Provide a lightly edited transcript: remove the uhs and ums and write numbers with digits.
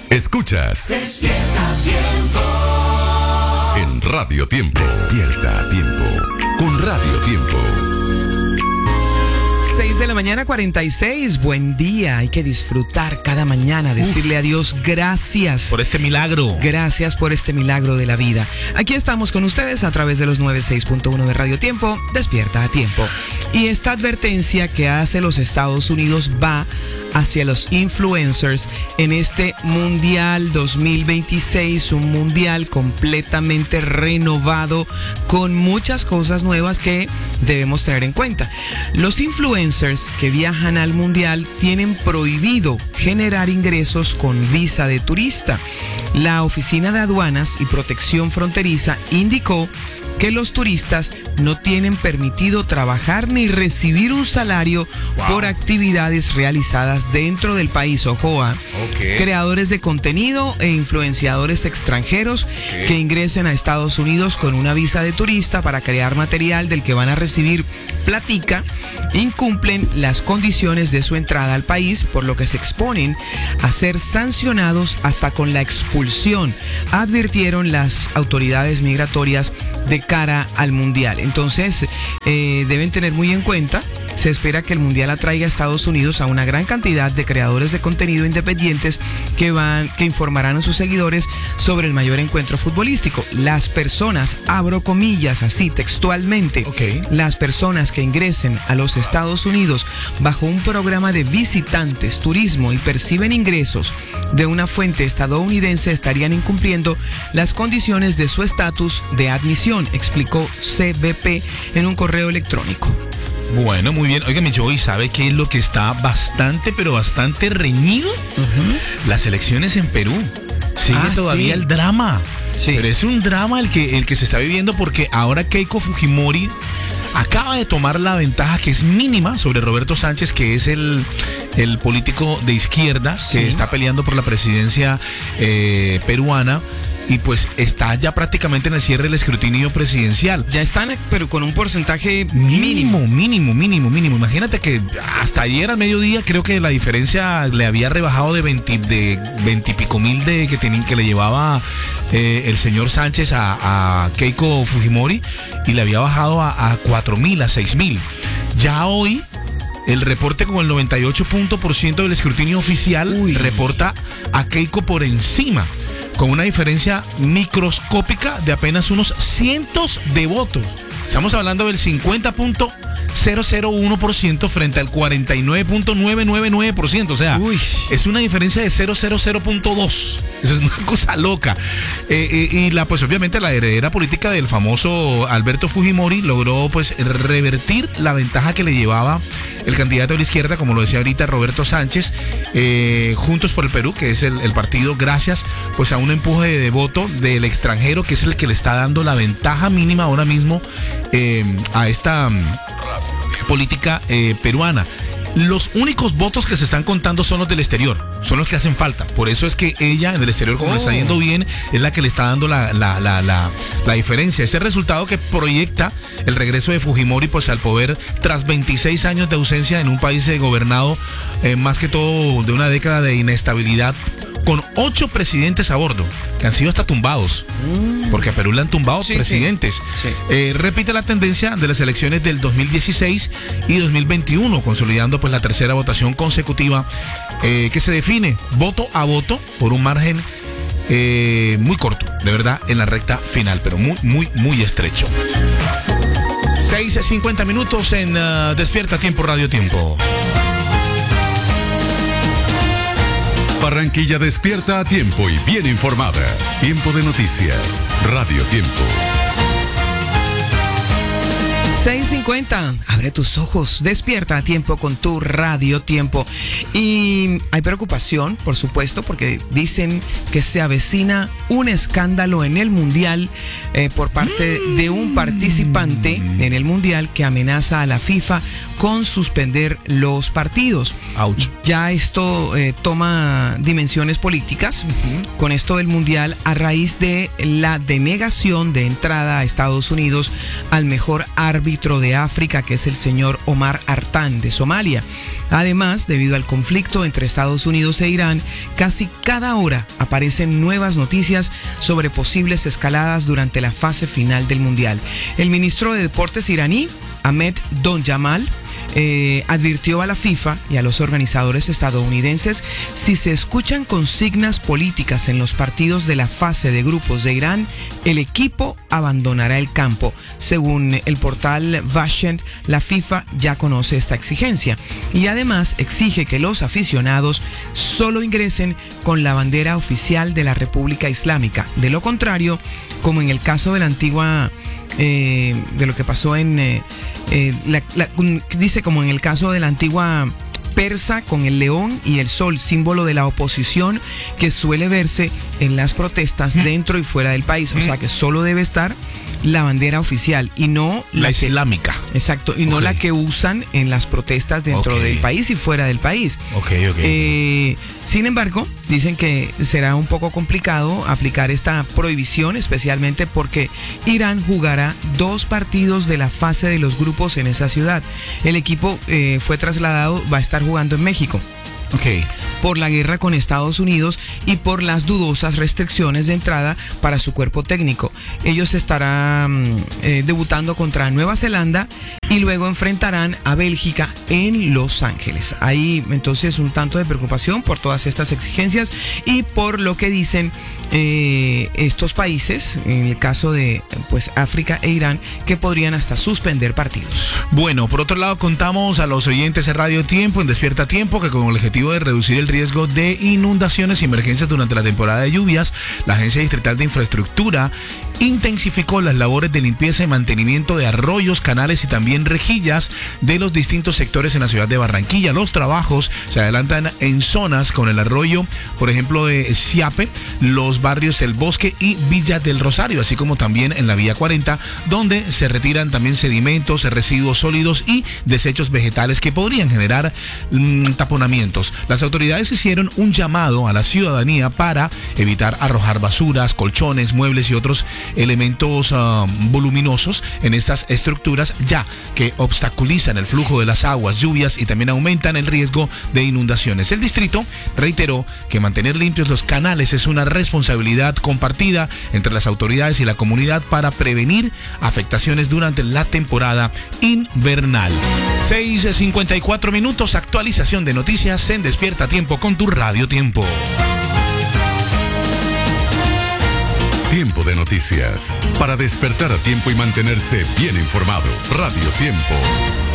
Escuchas Despierta Tiempo en Radio Tiempo. Despierta Tiempo con Radio Tiempo. 6:46 a.m. Buen día. Hay que disfrutar cada mañana, decirle a Dios gracias. Por este milagro. Gracias por este milagro de la vida. Aquí estamos con ustedes a través de los 96.1 de Radio Tiempo. Despierta a tiempo. Y esta advertencia que hace los Estados Unidos va hacia los influencers en este Mundial 2026, un mundial completamente renovado con muchas cosas nuevas que debemos tener en cuenta. Los influencers que viajan al mundial tienen prohibido generar ingresos con visa de turista. La Oficina de Aduanas y Protección Fronteriza indicó que los turistas no tienen permitido trabajar ni recibir un salario por actividades realizadas dentro del país. Ojo a creadores de contenido e influenciadores extranjeros que ingresen a Estados Unidos con una visa de turista para crear material del que van a recibir platica, incumplen las condiciones de su entrada al país, por lo que se exponen a ser sancionados hasta con la expulsión, advirtieron las autoridades migratorias de cara al mundial. Entonces deben tener muy en cuenta. Se espera que el mundial atraiga a Estados Unidos a una gran cantidad de creadores de contenido independientes que informarán a sus seguidores sobre el mayor encuentro futbolístico. Las personas, abro comillas así textualmente, las personas que ingresen a los Estados Unidos bajo un programa de visitantes, turismo y perciben ingresos de una fuente estadounidense estarían incumpliendo las condiciones de su estatus de admisión, explicó CBP en un correo electrónico. Bueno, muy bien. Oiga, Micho, ¿y sabe qué es lo que está bastante, pero bastante reñido? Las elecciones en Perú. Sigue todavía el drama. Sí. Pero es un drama el que se está viviendo porque ahora Keiko Fujimori acaba de tomar la ventaja que es mínima sobre Roberto Sánchez, que es el político de izquierda que está peleando por la presidencia peruana. Y pues está ya prácticamente en el cierre del escrutinio presidencial. Ya están, pero con un porcentaje mínimo. Imagínate que hasta ayer al mediodía creo que la diferencia le había rebajado de 20 y pico mil que le llevaba el señor Sánchez a Keiko Fujimori, y le había bajado a 4.000, a 6.000. Ya hoy el reporte con el 98% del escrutinio oficial reporta a Keiko por encima, con una diferencia microscópica de apenas unos cientos de votos. Estamos hablando del 50.001% frente al 49.999%. O sea, es una diferencia de 0.002. Eso es una cosa loca. Y pues obviamente la heredera política del famoso Alberto Fujimori logró pues revertir la ventaja que le llevaba el candidato de la izquierda, como lo decía ahorita Roberto Sánchez, Juntos por el Perú, que es el partido, gracias pues a un empuje de voto del extranjero, que es el que le está dando la ventaja mínima ahora mismo a esta política peruana. Los únicos votos que se están contando son los del exterior, son los que hacen falta. Por eso es que ella en el exterior, como le está yendo bien, es la que le está dando la diferencia. Ese resultado que proyecta el regreso de Fujimori pues al poder tras 26 años de ausencia en un país gobernado más que todo de una década de inestabilidad, con 8 presidentes a bordo, que han sido hasta tumbados, porque a Perú le han tumbado presidentes. Sí. Repite la tendencia de las elecciones del 2016 y 2021, consolidando pues la tercera votación consecutiva que se define voto a voto por un margen muy corto, de verdad, en la recta final, pero muy estrecho. 6:50 en Despierta Tiempo, Radio Tiempo. Barranquilla despierta a tiempo y bien informada. Tiempo de noticias. Radio Tiempo. 6:50. Abre tus ojos. Despierta a tiempo con tu Radio Tiempo. Y hay preocupación, por supuesto, porque dicen que se avecina un escándalo en el Mundial por parte de un participante en el Mundial que amenaza a la FIFA con suspender los partidos. Ouch. Ya esto toma dimensiones políticas con esto del Mundial a raíz de la denegación de entrada a Estados Unidos al mejor árbitro árbitro de África, que es el señor Omar Artan de Somalia. Además, debido al conflicto entre Estados Unidos e Irán, casi cada hora aparecen nuevas noticias sobre posibles escaladas durante la fase final del Mundial. El ministro de Deportes iraní, Ahmed Donjamal, advirtió a la FIFA y a los organizadores estadounidenses: si se escuchan consignas políticas en los partidos de la fase de grupos de Irán, el equipo abandonará el campo. Según el portal Vashent, la FIFA ya conoce esta exigencia y además exige que los aficionados solo ingresen con la bandera oficial de la República Islámica. De lo contrario, como en el caso de la antigua, de lo que pasó en... dice como en el caso de la antigua persa con el león y el sol, símbolo de la oposición que suele verse en las protestas dentro y fuera del país. O sea que solo debe estar la bandera oficial y no la islámica. Exacto, y no la que usan en las protestas dentro del país y fuera del país. Sin embargo, dicen que será un poco complicado aplicar esta prohibición, especialmente porque Irán jugará 2 partidos de la fase de los grupos en esa ciudad. El equipo fue trasladado, va a estar jugando en México. Por la guerra con Estados Unidos y por las dudosas restricciones de entrada para su cuerpo técnico. Ellos estarán debutando contra Nueva Zelanda y luego enfrentarán a Bélgica en Los Ángeles. Hay entonces un tanto de preocupación por todas estas exigencias y por lo que dicen estos países, en el caso de pues África e Irán, que podrían hasta suspender partidos. Bueno, por otro lado, contamos a los oyentes de Radio Tiempo, en Despierta Tiempo, que con el objetivo de reducir el riesgo de inundaciones y emergencias durante la temporada de lluvias, la Agencia Distrital de Infraestructura intensificó las labores de limpieza y mantenimiento de arroyos, canales y también rejillas de los distintos sectores en la ciudad de Barranquilla. Los trabajos se adelantan en zonas con el arroyo, por ejemplo, de Siape, los barrios El Bosque y Villa del Rosario, así como también en la Vía 40, donde se retiran también sedimentos, residuos sólidos y desechos vegetales que podrían generar taponamientos. Las autoridades hicieron un llamado a la ciudadanía para evitar arrojar basuras, colchones, muebles y otros elementos voluminosos en estas estructuras, ya que obstaculizan el flujo de las aguas, lluvias y también aumentan el riesgo de inundaciones. El distrito reiteró que mantener limpios los canales es una responsabilidad compartida entre las autoridades y la comunidad para prevenir afectaciones durante la temporada invernal. 6:54 minutos, actualización de noticias en Despierta Tiempo con tu Radio Tiempo. Tiempo de noticias. Para despertar a tiempo y mantenerse bien informado. Radio Tiempo.